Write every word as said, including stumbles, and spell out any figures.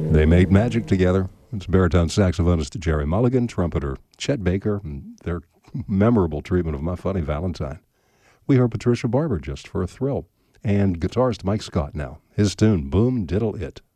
They made magic together. It's baritone saxophonist Jerry Mulligan, trumpeter Chet Baker, and their memorable treatment of My Funny Valentine. We heard Patricia Barber, Just for a Thrill, and guitarist Mike Scott now. His tune, Boom Diddle It.